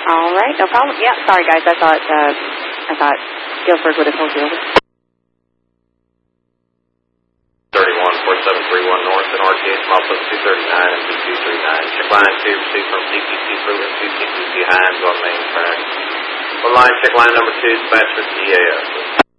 All right, no problem. Yeah, sorry guys, I thought Guilford would have told you. 314731 North and RTH milepost 239 and 2239. Check line 2, receive from CPC Fruitland 2 CPC Hines on main track. On line, check line number 2, dispatch for DAS.